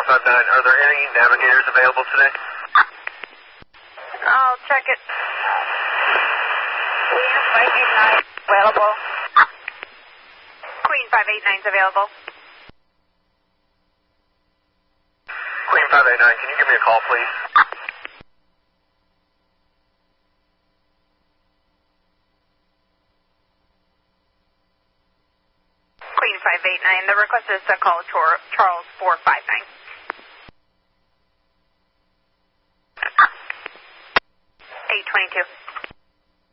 Are there any navigators available today? I'll check it. Queen 589 available. Queen 589 is available. Queen 589, can you give me a call, please? Queen 589, the request is to call Charles 459.